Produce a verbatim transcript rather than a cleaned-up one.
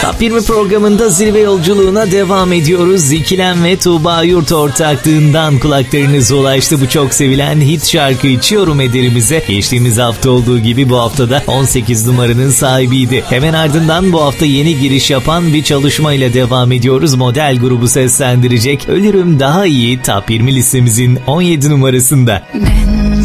Top yirmi programında zirve yolculuğuna devam ediyoruz. İkilem ve Tuğba Yurt ortaklığından kulaklarınıza ulaştı bu çok sevilen hit şarkı İçiyorum Ederimize. Geçtiğimiz hafta olduğu gibi bu haftada on sekiz numaranın sahibiydi. Hemen ardından bu hafta yeni giriş yapan bir çalışmayla devam ediyoruz. Model grubu seslendirecek Ölürüm Daha İyi Top yirmi listemizin on yedi numarasında. Ben